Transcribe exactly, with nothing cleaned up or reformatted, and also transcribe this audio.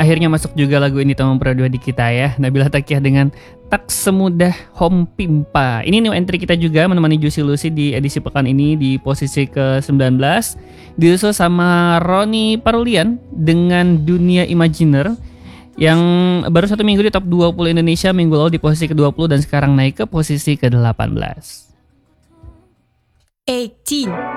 akhirnya masuk juga lagu ini tahun Pro dua di kita ya. Nabila Takiah dengan Tak Semudah Hom Pimpa. Ini new entry kita juga menemani Juicy Lucy di edisi pekan ini di posisi ke sembilan belas. Disusul sama Roni Parulian dengan Dunia Imaginer yang baru satu minggu di top dua puluh Indonesia, minggu lalu di posisi ke dua puluh dan sekarang naik ke posisi ke delapan belas. delapan